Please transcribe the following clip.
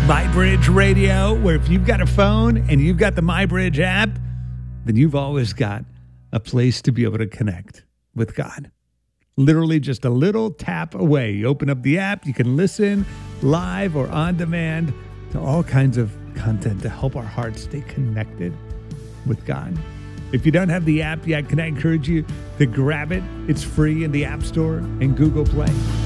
MyBridge Radio, where if you've got a phone and you've got the MyBridge app, then you've always got a place to be able to connect with God. Literally just a little tap away. You open up the app, you can listen live or on demand to all kinds of content to help our hearts stay connected with God. If you don't have the app yet, can I encourage you to grab it? It's free in the App Store and Google Play.